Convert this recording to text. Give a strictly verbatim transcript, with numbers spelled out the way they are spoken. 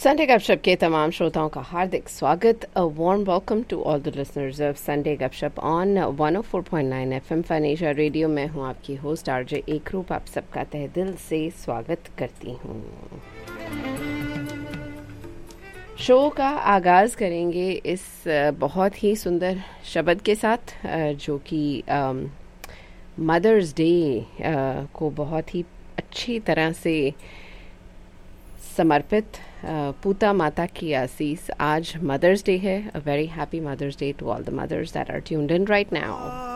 Sunday गपशप के तमाम श्रोताओं का हार्दिक स्वागत. A warm welcome to all the listeners of Sunday गपशप on one O four point nine FM फनेजा radio. मैं हूं आपकी होस्ट आरजे एकरूप. आप सबका तहे दिल से स्वागत करती हूं. शो का आगाज़ करेंगे इस बहुत ही सुंदर शब्द के साथ जो कि मदर्स डे को बहुत ही अच्छी तरह से समर्पित. पूता माता की आसीस. आज मदर्स डे है. A very happy mother's day to all the mother's that are tuned in right now.